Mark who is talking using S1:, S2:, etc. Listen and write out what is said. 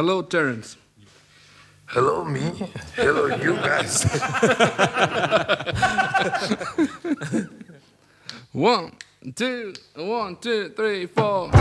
S1: Hello, Terrence.
S2: Hello, me. Hello, you guys.
S1: One, two, 1, 2, 3, 4.